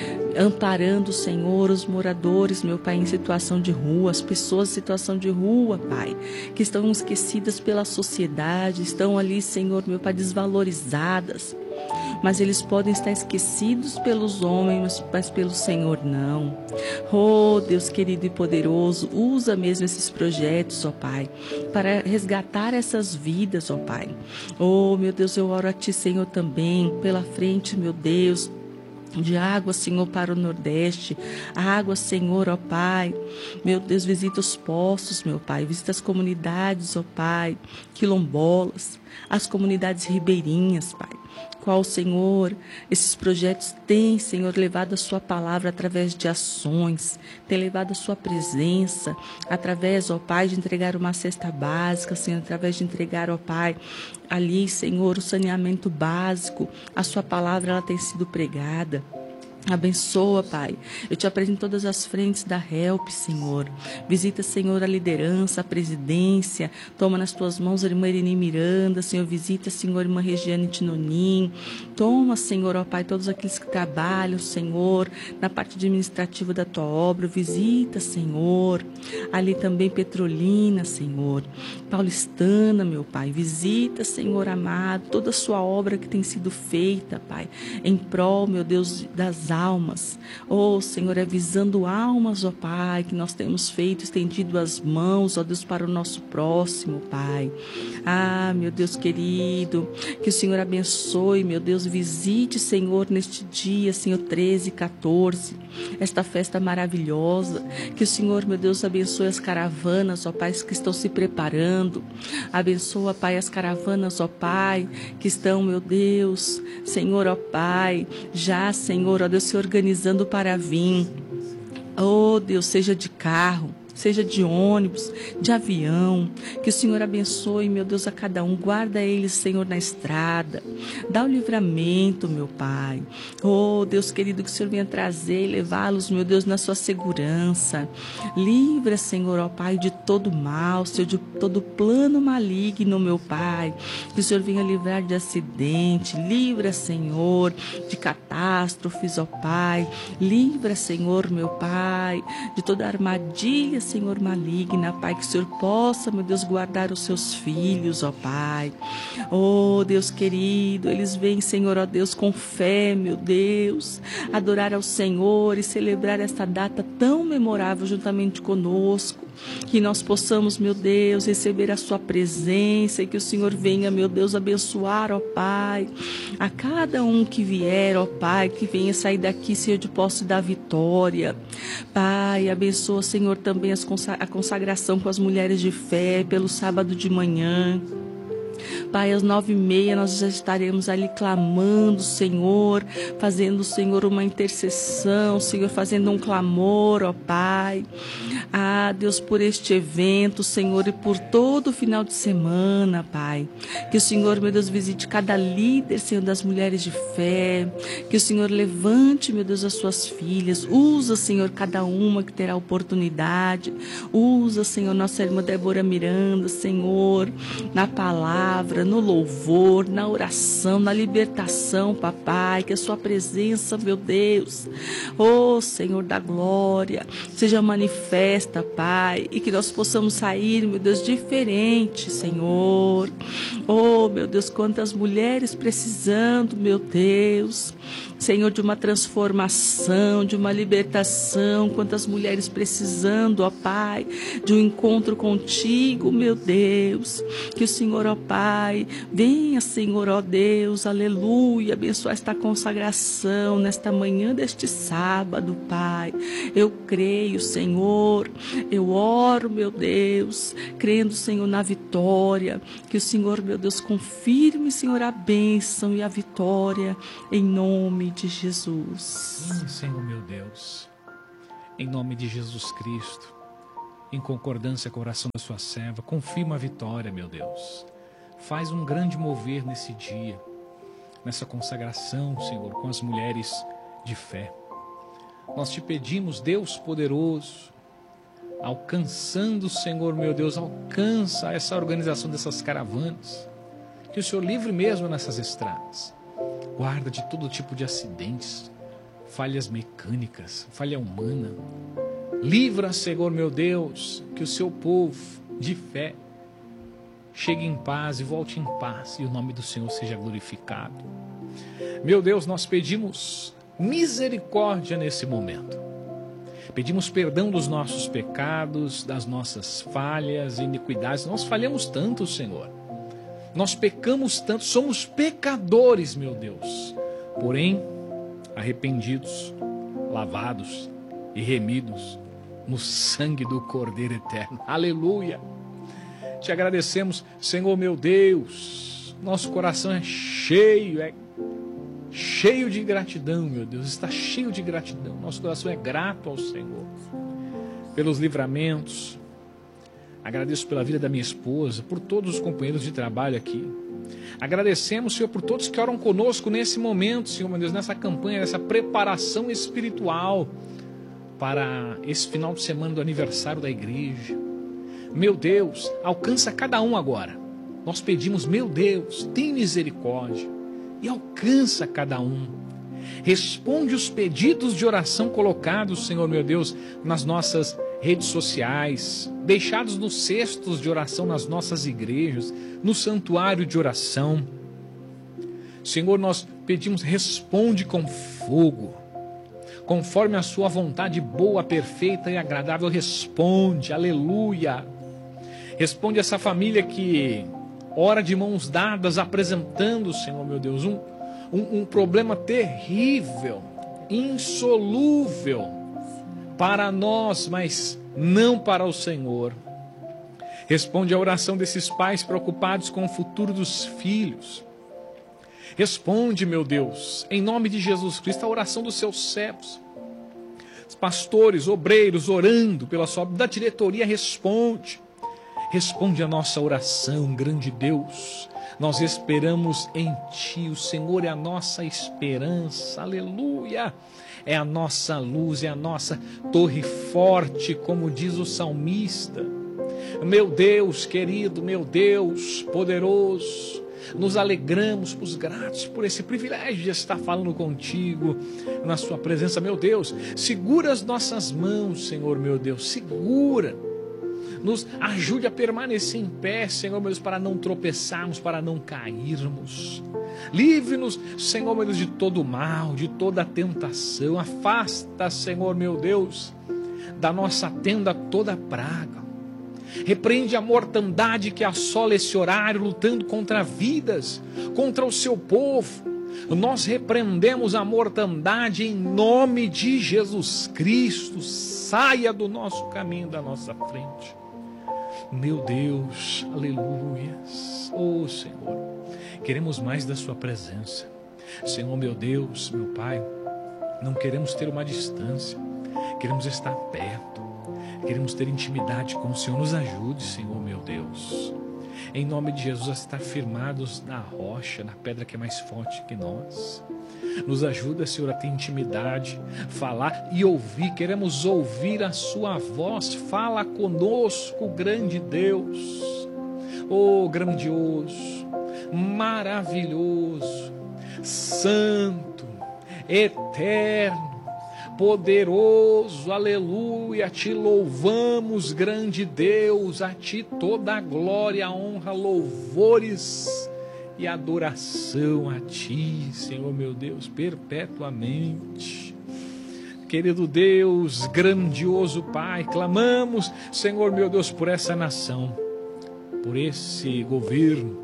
Amparando, Senhor, os moradores, meu Pai, em situação de rua, as pessoas em situação de rua, Pai, que estão esquecidas pela sociedade, estão ali, Senhor, meu Pai, desvalorizadas. Mas eles podem estar esquecidos pelos homens, mas pelo Senhor não. Oh, Deus querido e poderoso, usa mesmo esses projetos, ó Pai, para resgatar essas vidas, ó Pai. Oh, meu Deus, eu oro a Ti, Senhor, também, pela frente, meu Deus, de água, Senhor, para o Nordeste, água, Senhor, ó Pai, meu Deus, visita os poços, meu Pai, visita as comunidades, ó Pai, quilombolas, as comunidades ribeirinhas, Pai, qual, Senhor, esses projetos têm, Senhor, levado a sua palavra através de ações, tem levado a sua presença, através, ó Pai, de entregar uma cesta básica, Senhor, através de entregar, ó Pai, ali, Senhor, o saneamento básico, a sua palavra, ela tem sido pregada. Abençoa, Pai. Eu te apresento todas as frentes da Help, Senhor. Visita, Senhor, a liderança, a presidência. Toma nas tuas mãos a irmã Irene Miranda, Senhor. Visita, Senhor, a irmã Regiane Tinonim. Toma, Senhor, ó Pai, todos aqueles que trabalham, Senhor, na parte administrativa da tua obra. Visita, Senhor. Ali também Petrolina, Senhor. Paulistana, meu Pai. Visita, Senhor amado, toda a sua obra que tem sido feita, Pai, em prol, meu Deus, das almas. Oh, Senhor, avisando almas, ó Pai, que nós temos feito, estendido as mãos, ó Deus, para o nosso próximo, Pai. Ah, meu Deus querido, que o Senhor abençoe, meu Deus, visite, Senhor, neste dia, Senhor, treze e quatorze, esta festa maravilhosa. Que o Senhor, meu Deus, abençoe as caravanas, ó Pai, que estão se preparando. Abençoa, Pai, as caravanas, ó Pai, que estão, meu Deus, Senhor, ó Pai, já, Senhor, ó Deus, se organizando para vir. Oh, Deus, seja de carro, seja de ônibus, de avião, que o Senhor abençoe, meu Deus, a cada um, guarda eles, Senhor, na estrada, dá o livramento, meu Pai. Oh, Deus querido, que o Senhor venha trazer e levá-los, meu Deus, na sua segurança. Livra, Senhor, ó Pai, de todo mal, Senhor, de todo plano maligno, meu Pai, que o Senhor venha livrar de acidente, livra, Senhor, de catástrofes, ó Pai, livra, Senhor, meu Pai, de toda armadilha, Senhor, maligna, Pai, que o Senhor possa, meu Deus, guardar os seus filhos, ó Pai. Oh, Deus querido, eles vêm, Senhor, ó Deus, com fé, meu Deus, adorar ao Senhor e celebrar esta data tão memorável juntamente conosco. Que nós possamos, meu Deus, receber a sua presença e que o Senhor venha, meu Deus, abençoar, ó Pai, a cada um que vier, ó Pai, que venha sair daqui, Senhor, de posse da vitória. Pai, abençoa, Senhor, também as consa- a consagração com as mulheres de fé pelo sábado de manhã. Pai, às nove e meia nós já estaremos ali clamando, Senhor, fazendo, Senhor, uma intercessão, Senhor, fazendo um clamor, ó Pai. Ah, Deus, por este evento, Senhor, e por todo o final de semana, Pai. Que o Senhor, meu Deus, visite cada líder, Senhor, das mulheres de fé. Que o Senhor levante, meu Deus, as suas filhas. Usa, Senhor, cada uma que terá oportunidade. Usa, Senhor, nossa irmã Débora Miranda, Senhor, na palavra, no louvor, na oração, na libertação, papai, que a sua presença, meu Deus, oh Senhor da glória, seja manifesta, Pai, e que nós possamos sair, meu Deus, diferente, Senhor. Oh, meu Deus, quantas mulheres precisando, meu Deus, Senhor, de uma transformação, de uma libertação, quantas mulheres precisando, ó Pai, de um encontro contigo, meu Deus, que o Senhor, ó Pai, Pai. Venha, Senhor, ó Deus, aleluia, abençoar esta consagração nesta manhã deste sábado, Pai. Eu creio, Senhor, eu oro, meu Deus, crendo, Senhor, na vitória, que o Senhor, meu Deus, confirme, Senhor, a bênção e a vitória, em nome de Jesus. Sim, Senhor, meu Deus, em nome de Jesus Cristo, em concordância com a oração da sua serva, confirma a vitória, meu Deus. Faz um grande mover nesse dia, nessa consagração, Senhor, com as mulheres de fé. Nós te pedimos, Deus poderoso, alcançando, Senhor, meu Deus, alcança essa organização dessas caravanas, que o Senhor livre mesmo nessas estradas, guarda de todo tipo de acidentes, falhas mecânicas, falha humana. Livra, Senhor, meu Deus, que o seu povo de fé chegue em paz e volte em paz, e o nome do Senhor seja glorificado. Meu Deus, nós pedimos misericórdia nesse momento. Pedimos perdão dos nossos pecados, das nossas falhas e iniquidades. Nós falhamos tanto, Senhor. Nós pecamos tanto, somos pecadores, meu Deus. Porém, arrependidos, lavados e remidos no sangue do Cordeiro Eterno. Aleluia! Te agradecemos, Senhor, meu Deus. Nosso coração é cheio, é cheio de gratidão, meu Deus. Está cheio de gratidão. Nosso coração é grato ao Senhor pelos livramentos. Agradeço pela vida da minha esposa, por todos os companheiros de trabalho aqui. Agradecemos, Senhor, por todos que oram conosco nesse momento, Senhor, meu Deus, nessa campanha, nessa preparação espiritual para esse final de semana do aniversário da igreja. Meu Deus, alcança cada um agora. Nós pedimos, meu Deus, tem misericórdia e alcança cada um. Responde os pedidos de oração colocados, Senhor, meu Deus, nas nossas redes sociais, deixados nos cestos de oração nas nossas igrejas, no santuário de oração. Senhor, nós pedimos, responde com fogo, conforme a sua vontade boa, perfeita e agradável. Responde, aleluia. Responde essa família que ora de mãos dadas, apresentando, Senhor, meu Deus, um, um, um problema terrível, insolúvel para nós, mas não para o Senhor. Responde a oração desses pais preocupados com o futuro dos filhos. Responde, meu Deus, em nome de Jesus Cristo, a oração dos seus servos. Os pastores, obreiros, orando pela sua da diretoria, responde. Responde a nossa oração, grande Deus. Nós esperamos em Ti, o Senhor é a nossa esperança, aleluia. É a nossa luz, é a nossa torre forte, como diz o salmista. Meu Deus querido, meu Deus poderoso, nos alegramos, os gratos por esse privilégio de estar falando contigo na sua presença, meu Deus. Segura as nossas mãos, Senhor, meu Deus, segura. Nos ajude a permanecer em pé, Senhor, meu Deus, para não tropeçarmos, para não cairmos. Livre-nos, Senhor, meu Deus, de todo mal, de toda tentação. Afasta, Senhor, meu Deus, da nossa tenda toda praga. Repreende a mortandade que assola esse horário, lutando contra vidas, contra o seu povo. Nós repreendemos a mortandade em nome de Jesus Cristo. Saia do nosso caminho, da nossa frente. Meu Deus, aleluia. Oh, Senhor, queremos mais da sua presença. Senhor, meu Deus, meu Pai, não queremos ter uma distância, queremos estar perto, queremos ter intimidade com o Senhor. Nos ajude, Senhor, meu Deus, em nome de Jesus, a estar firmados na rocha, na pedra que é mais forte que nós. Nos ajuda, Senhor, a ter intimidade, falar e ouvir. Queremos ouvir a sua voz. Fala conosco, grande Deus. Oh, grandioso, maravilhoso, santo, eterno, poderoso, aleluia. Te louvamos, grande Deus. A ti toda a glória, honra, louvores e adoração a Ti, Senhor meu Deus, perpetuamente. Querido Deus, grandioso Pai, clamamos, Senhor meu Deus, por essa nação, por esse governo,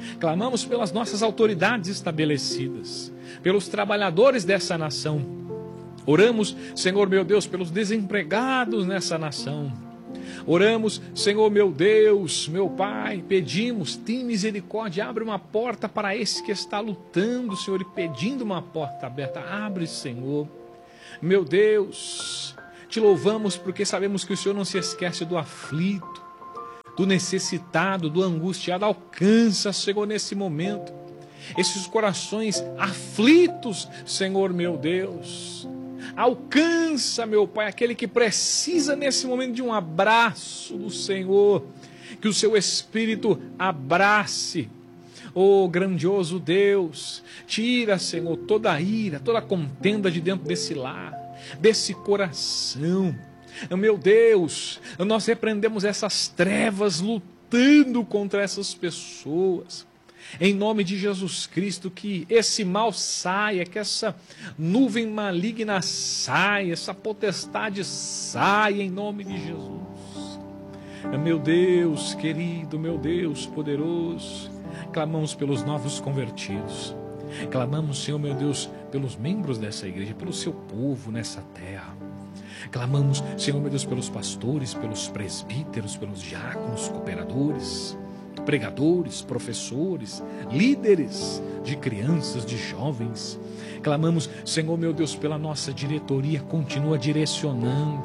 Clamamos pelas nossas autoridades estabelecidas, pelos trabalhadores dessa nação. Oramos, Senhor meu Deus, pelos desempregados nessa nação. Oramos, Senhor meu Deus, meu Pai, pedimos, tem misericórdia, abre uma porta para esse que está lutando, Senhor, e pedindo uma porta aberta. Abre, Senhor. Meu Deus, te louvamos porque sabemos que o Senhor não se esquece do aflito, do necessitado, do angustiado. Alcança, Senhor, nesse momento, esses corações aflitos, Senhor meu Deus. Alcança, meu Pai, aquele que precisa nesse momento de um abraço do Senhor, que o seu Espírito abrace. Oh, grandioso Deus, tira, Senhor, toda a ira, toda a contenda de dentro desse lar, desse coração. Meu Deus, nós repreendemos essas trevas lutando contra essas pessoas. Em nome de Jesus Cristo, que esse mal saia, que essa nuvem maligna saia, essa potestade saia, em nome de Jesus. Meu Deus querido, meu Deus poderoso, clamamos pelos novos convertidos. Clamamos, Senhor meu Deus, pelos membros dessa igreja, pelo seu povo nessa terra. Clamamos, Senhor meu Deus, pelos pastores, pelos presbíteros, pelos diáconos, cooperadores, pregadores, professores, líderes de crianças, de jovens. Clamamos, Senhor meu Deus, pela nossa diretoria, continua direcionando.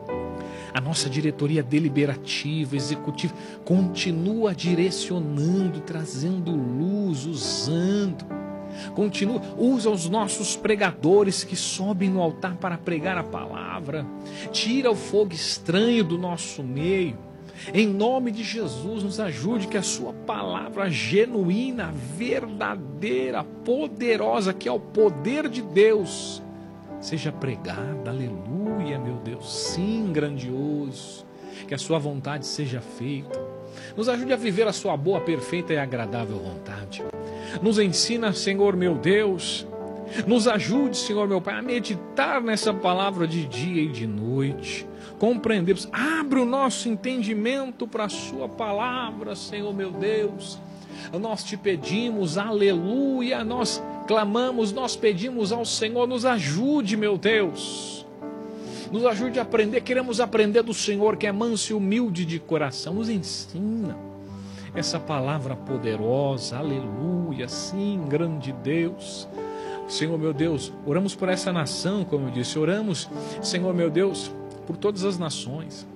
A nossa diretoria deliberativa, executiva, continua direcionando, trazendo luz, usando. Continua, usa os nossos pregadores que sobem no altar para pregar a palavra. Tira o fogo estranho do nosso meio. Em nome de Jesus, nos ajude que a sua palavra genuína, verdadeira, poderosa, que é o poder de Deus, seja pregada. Aleluia, meu Deus, sim, grandioso. Que a sua vontade seja feita. Nos ajude a viver a sua boa, perfeita e agradável vontade. Nos ensina, Senhor meu Deus. Nos ajude, Senhor meu Pai, a meditar nessa palavra de dia e de noite. Compreendemos, abre o nosso entendimento para a sua palavra, Senhor meu Deus. Nós te pedimos, aleluia, nós clamamos, nós pedimos ao Senhor, nos ajude, meu Deus. Nos ajude a aprender, queremos aprender do Senhor, que é manso e humilde de coração. Nos ensina essa palavra poderosa, aleluia, sim, grande Deus. Senhor meu Deus, oramos por essa nação, como eu disse, oramos, Senhor meu Deus, por todas as nações.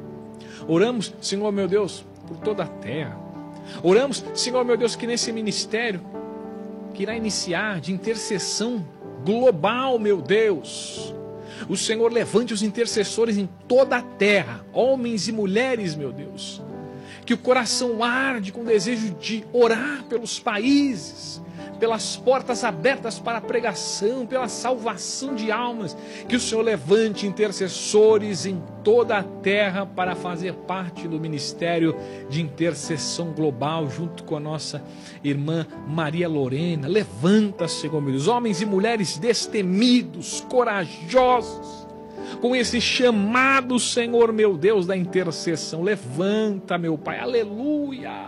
Oramos, Senhor meu Deus, por toda a terra. Oramos, Senhor meu Deus, que nesse ministério que irá iniciar de intercessão global, meu Deus, o Senhor levante os intercessores em toda a terra, homens e mulheres, meu Deus, que o coração arde com desejo de orar pelos países, pelas portas abertas para a pregação, pela salvação de almas, que o Senhor levante intercessores em toda a terra para fazer parte do ministério de intercessão global, junto com a nossa irmã Maria Lorena. Levanta, Senhor meu Deus, homens e mulheres destemidos, corajosos, com esse chamado, Senhor meu Deus, da intercessão. Levanta, meu Pai, aleluia.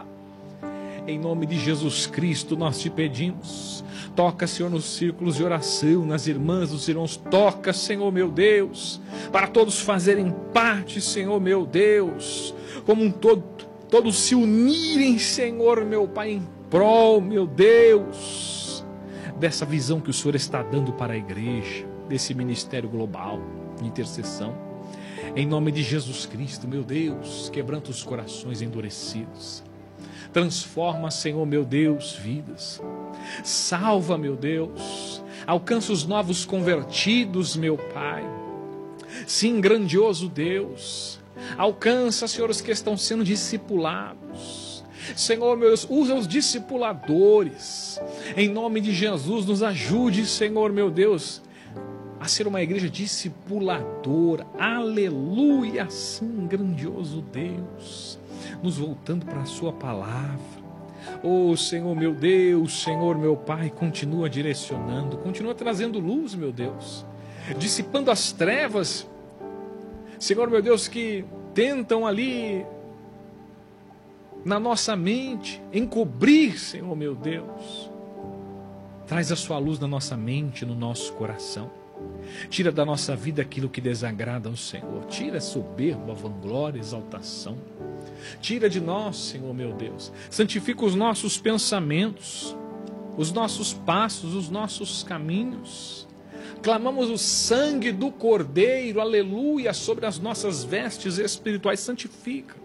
Em nome de Jesus Cristo nós te pedimos, toca, Senhor, nos círculos de oração, nas irmãs, nos irmãos, toca, Senhor meu Deus, para todos fazerem parte, Senhor meu Deus, como um todo, todos se unirem, Senhor meu Pai, em prol, meu Deus, dessa visão que o Senhor está dando para a igreja, desse ministério global de intercessão. Em nome de Jesus Cristo, meu Deus, quebranta os corações endurecidos. Transforma, Senhor meu Deus, vidas. Salva, meu Deus. Alcança os novos convertidos, meu Pai. Sim, grandioso Deus. Alcança, Senhor, os que estão sendo discipulados. Senhor, meu Deus, usa os discipuladores. Em nome de Jesus, nos ajude, Senhor, meu Deus, a ser uma igreja discipuladora. Aleluia, sim, grandioso Deus. Nos voltando para a sua palavra. Oh, Senhor meu Deus, Senhor meu Pai, continua direcionando, continua trazendo luz, meu Deus, dissipando as trevas, Senhor meu Deus, que tentam ali na nossa mente, encobrir, Senhor meu Deus. Traz a sua luz na nossa mente, no nosso coração. Tira da nossa vida aquilo que desagrada ao Senhor. Tira a soberba, a vanglória, a exaltação. Tira de nós, Senhor meu Deus. Santifica os nossos pensamentos, os nossos passos, os nossos caminhos. Clamamos o sangue do Cordeiro, aleluia, sobre as nossas vestes espirituais. Santifica.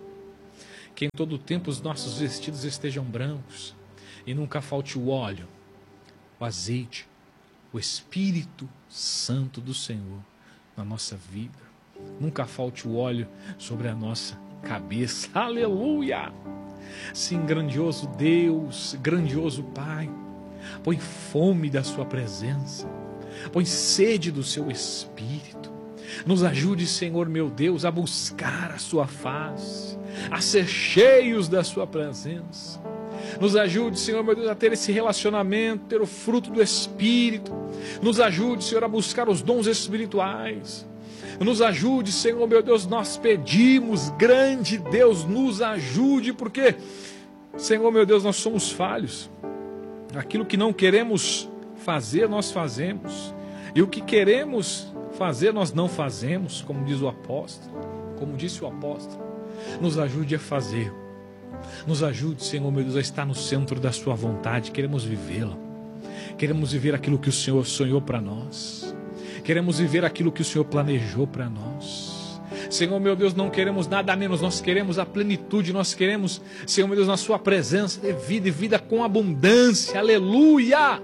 Que em todo tempo os nossos vestidos estejam brancos e nunca falte o óleo, o azeite, o Espírito Santo do Senhor na nossa vida. Nunca falte o óleo sobre a nossa cabeça. Aleluia! Sim, grandioso Deus, grandioso Pai, põe fome da sua presença, põe sede do seu Espírito. Nos ajude, Senhor meu Deus, a buscar a sua face, a ser cheios da sua presença. Nos ajude, Senhor meu Deus, a ter esse relacionamento, ter o fruto do Espírito. Nos ajude, Senhor, a buscar os dons espirituais. Nos ajude, Senhor meu Deus, nós pedimos, grande Deus, nos ajude, porque, Senhor meu Deus, nós somos falhos. Aquilo que não queremos fazer, nós fazemos. E o que queremos fazer, nós não fazemos, como diz o apóstolo, como disse o apóstolo. Nos ajude a fazer. Nos ajude, Senhor meu Deus, a estar no centro da sua vontade. Queremos vivê-la. Queremos viver aquilo que o Senhor sonhou para nós. Queremos viver aquilo que o Senhor planejou para nós. Senhor meu Deus, não queremos nada menos. Nós queremos a plenitude. Nós queremos, Senhor meu Deus, na sua presença de vida e vida com abundância. Aleluia!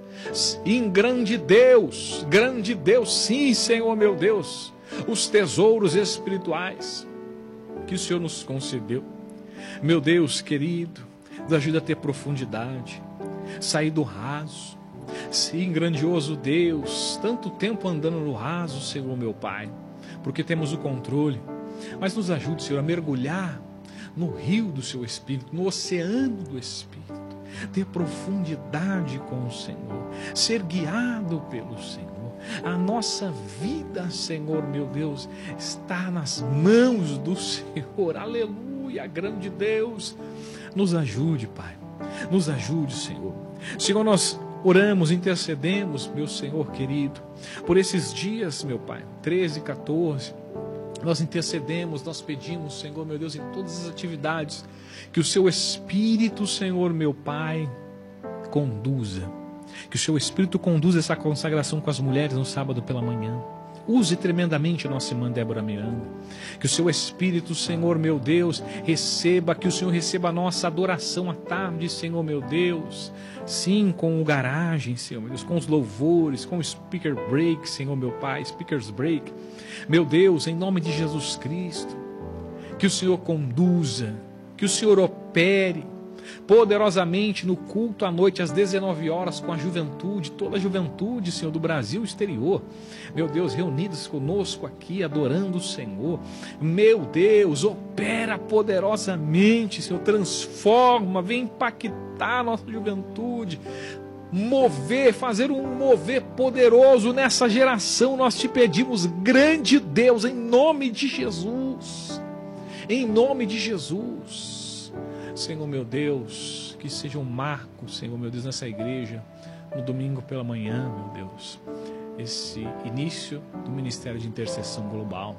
Sim, grande Deus, grande Deus, sim, Senhor meu Deus, os tesouros espirituais que o Senhor nos concedeu. Meu Deus querido, nos ajuda a ter profundidade, sair do raso. Sim, grandioso Deus, tanto tempo andando no raso, Senhor meu Pai, porque temos o controle, mas nos ajude, Senhor, a mergulhar no rio do seu Espírito, no oceano do Espírito, ter profundidade com o Senhor, ser guiado pelo Senhor. A nossa vida, Senhor meu Deus, está nas mãos do Senhor. Aleluia, grande Deus. Nos ajude, Pai. Nos ajude, Senhor. Senhor, nós oramos, intercedemos, meu Senhor querido, por esses dias, meu Pai, treze e quatorze. Nós intercedemos, nós pedimos, Senhor meu Deus, em todas as atividades, que o seu Espírito, Senhor meu Pai, conduza. Que o seu Espírito conduza essa consagração com as mulheres no sábado pela manhã. Use tremendamente a nossa irmã Débora Miranda. Que o seu Espírito, Senhor meu Deus, receba, que o Senhor receba a nossa adoração à tarde, Senhor meu Deus. Sim, com o garagem, Senhor meu Deus, com os louvores, com o speaker break, Senhor meu Pai, speakers break. Meu Deus, em nome de Jesus Cristo, que o Senhor conduza, que o Senhor opere poderosamente no culto à noite às dezenove horas com a juventude, toda a juventude, Senhor, do Brasil e exterior, meu Deus, reunidos conosco aqui, adorando o Senhor. Meu Deus, opera poderosamente, Senhor, transforma, vem impactar a nossa juventude, mover, fazer um mover poderoso nessa geração. Nós te pedimos, grande Deus, em nome de Jesus, em nome de Jesus. Senhor meu Deus, que seja um marco, Senhor meu Deus, nessa igreja, no domingo pela manhã, meu Deus, esse início do Ministério de Intercessão Global.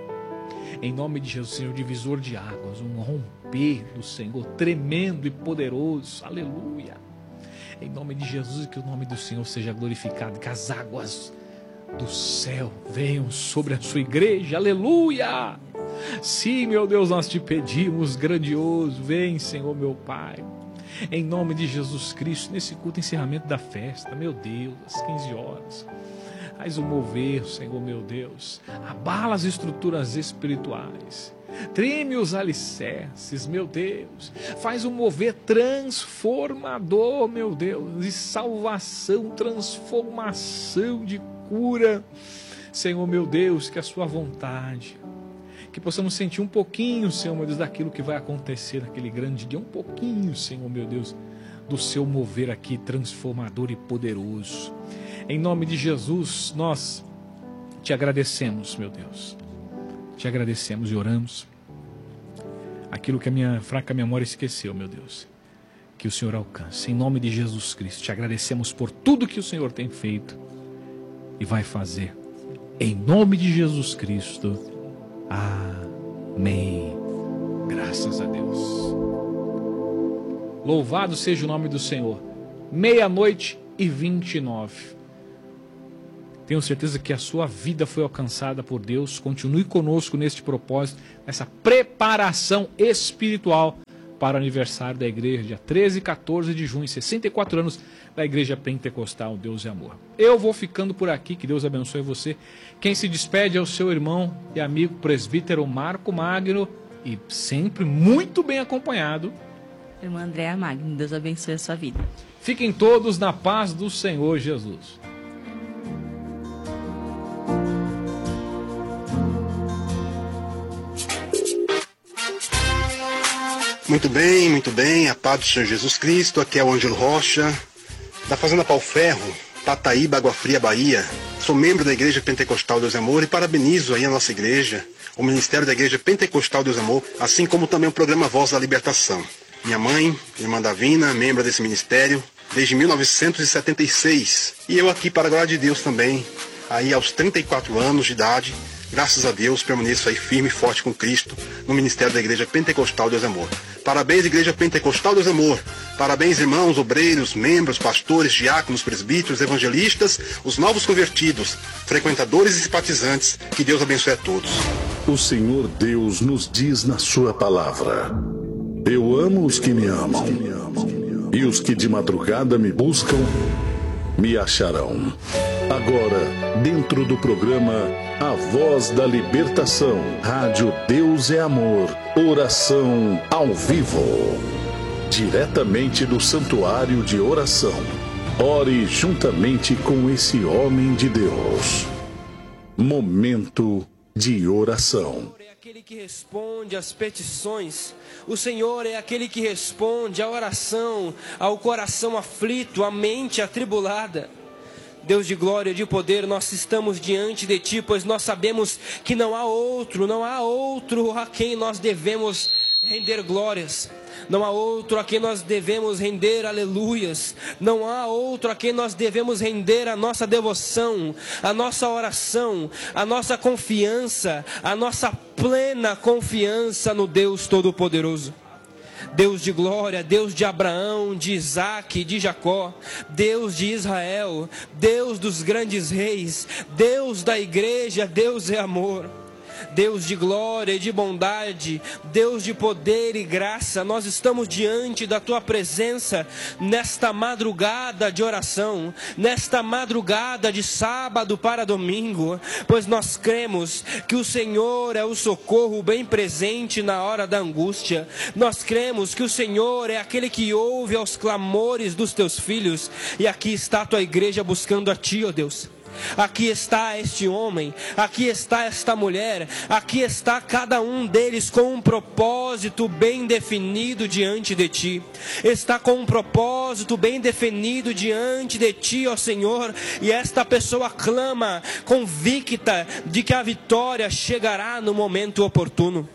Em nome de Jesus, Senhor, divisor de águas, um romper do Senhor tremendo e poderoso, aleluia. Em nome de Jesus, que o nome do Senhor seja glorificado, que as águas do céu venham sobre a sua igreja, aleluia. Sim, meu Deus, nós te pedimos, grandioso, vem, Senhor meu Pai, em nome de Jesus Cristo, nesse culto, encerramento da festa, meu Deus, às quinze horas, faz o mover, Senhor meu Deus, abala as estruturas espirituais, treme os alicerces, meu Deus, faz um mover transformador, meu Deus, de salvação, transformação, de cura, Senhor meu Deus, que a sua vontade, que possamos sentir um pouquinho, Senhor meu Deus, daquilo que vai acontecer naquele grande dia, um pouquinho, Senhor meu Deus, do seu mover aqui transformador e poderoso. Em nome de Jesus, nós te agradecemos, meu Deus, te agradecemos e oramos, aquilo que a minha fraca memória esqueceu, meu Deus. Que o Senhor alcance. Em nome de Jesus Cristo, te agradecemos por tudo que o Senhor tem feito e vai fazer. Em nome de Jesus Cristo. Amém. Graças a Deus. Louvado seja o nome do Senhor. Meia-noite e vinte e nove. Tenho certeza que a sua vida foi alcançada por Deus. Continue conosco neste propósito, nessa preparação espiritual para o aniversário da igreja, dia treze e quatorze de junho, sessenta e quatro anos da Igreja Pentecostal Deus e Amor. Eu vou ficando por aqui, que Deus abençoe você. Quem se despede é o seu irmão e amigo presbítero Marco Magno, e sempre muito bem acompanhado. Irmã Andréa Magno, Deus abençoe a sua vida. Fiquem todos na paz do Senhor Jesus. Muito bem, muito bem, a paz do Senhor Jesus Cristo. Aqui é o Ângelo Rocha, da Fazenda Pau Ferro, Pataíba, Água Fria, Bahia. Sou membro da Igreja Pentecostal Deus e Amor e parabenizo aí a nossa igreja, o Ministério da Igreja Pentecostal Deus e Amor, assim como também o programa Voz da Libertação. Minha mãe, irmã Davina, membro desse ministério desde mil novecentos e setenta e seis. E eu aqui, para a glória de Deus também, aí aos trinta e quatro anos de idade, graças a Deus, permaneço aí firme e forte com Cristo no Ministério da Igreja Pentecostal Deus e Amor. Parabéns, Igreja Pentecostal Deus e Amor. Parabéns, irmãos, obreiros, membros, pastores, diáconos, presbíteros, evangelistas, os novos convertidos, frequentadores e simpatizantes. Que Deus abençoe a todos. O Senhor Deus nos diz na sua palavra: eu amo os que me amam, e os que de madrugada me buscam, me acharão. Agora, dentro do programa A Voz da Libertação, Rádio Deus é Amor, oração ao vivo, diretamente do Santuário de Oração. Ore juntamente com esse homem de Deus. Momento de oração. É aquele que responde às petições. O Senhor é aquele que responde à oração, ao coração aflito, à mente atribulada. Deus de glória e de poder, nós estamos diante de Ti, pois nós sabemos que não há outro, não há outro a quem nós devemos render glórias. Não há outro a quem nós devemos render aleluias. Não há outro a quem nós devemos render a nossa devoção, a nossa oração, a nossa confiança, a nossa plena confiança no Deus Todo-Poderoso. Deus de glória, Deus de Abraão, de Isaac, de Jacó, Deus de Israel, Deus dos grandes reis, Deus da igreja, Deus é amor. Deus de glória e de bondade, Deus de poder e graça, nós estamos diante da Tua presença nesta madrugada de oração, nesta madrugada de sábado para domingo, pois nós cremos que o Senhor é o socorro bem presente na hora da angústia. Nós cremos que o Senhor é aquele que ouve aos clamores dos Teus filhos, e aqui está a Tua igreja buscando a Ti, ó Deus. Aqui está este homem, aqui está esta mulher, aqui está cada um deles com um propósito bem definido diante de Ti. Está com um propósito bem definido diante de Ti, ó Senhor, e esta pessoa clama convicta de que a vitória chegará no momento oportuno,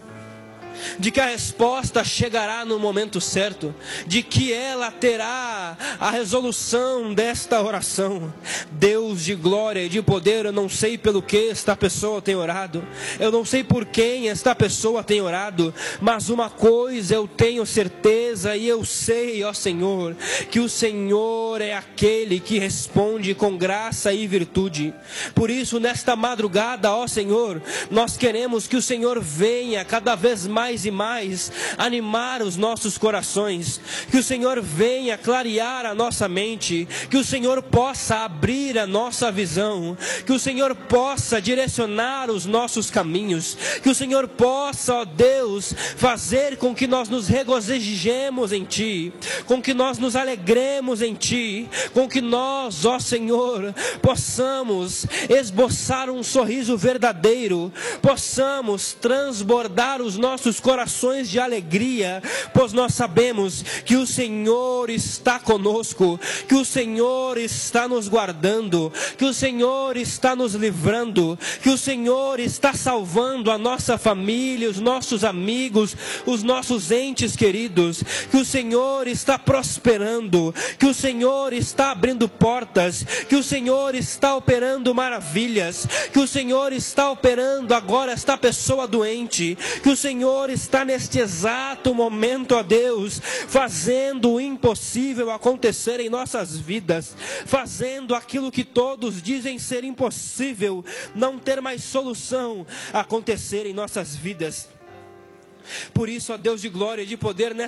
de que a resposta chegará no momento certo, de que ela terá a resolução desta oração. Deus de glória e de poder, eu não sei pelo que esta pessoa tem orado, eu não sei por quem esta pessoa tem orado, mas uma coisa eu tenho certeza e eu sei, ó Senhor, que o Senhor é aquele que responde com graça e virtude. Por isso, nesta madrugada, ó Senhor, nós queremos que o Senhor venha cada vez mais mais e mais animar os nossos corações, que o Senhor venha clarear a nossa mente, que o Senhor possa abrir a nossa visão, que o Senhor possa direcionar os nossos caminhos, que o Senhor possa, ó Deus, fazer com que nós nos regozijemos em Ti, com que nós nos alegremos em Ti, com que nós, ó Senhor, possamos esboçar um sorriso verdadeiro, possamos transbordar os nossos nossos corações de alegria, pois nós sabemos que o Senhor está conosco, que o Senhor está nos guardando, que o Senhor está nos livrando, que o Senhor está salvando a nossa família, os nossos amigos, os nossos entes queridos, que o Senhor está prosperando, que o Senhor está abrindo portas, que o Senhor está operando maravilhas, que o Senhor está operando agora esta pessoa doente, que o Senhor está neste exato momento, ó Deus, fazendo o impossível acontecer em nossas vidas, fazendo aquilo que todos dizem ser impossível, não ter mais solução, acontecer em nossas vidas. Por isso, ó Deus de glória e de poder,